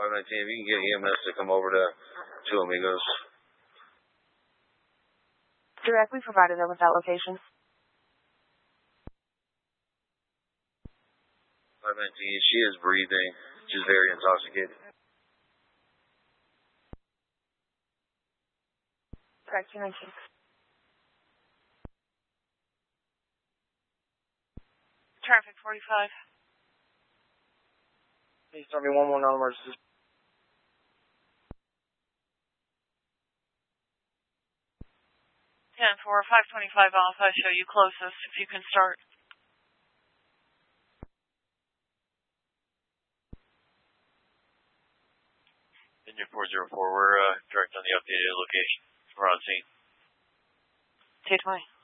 519, if you can get EMS to come over to Two Amigos. Direct, we provided them with that location. 519, she is breathing. She's very intoxicated. Correct, 219. Traffic 45. Please tell me one more non-emergency. 10-4, 525 Alpha, show you closest, if you can start. Engine 404, we're direct on the updated location. We're on scene. 220.